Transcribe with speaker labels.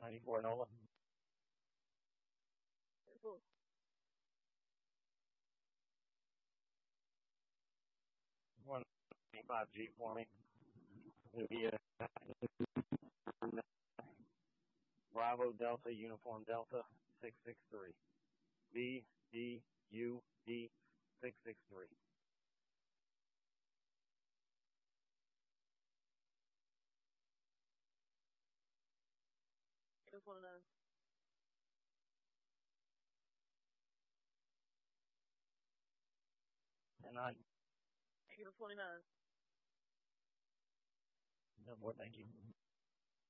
Speaker 1: 94 Nola. 125 G for me. It'll be a Bravo Delta Uniform Delta 663. BDUD 663. And I. No more, thank you.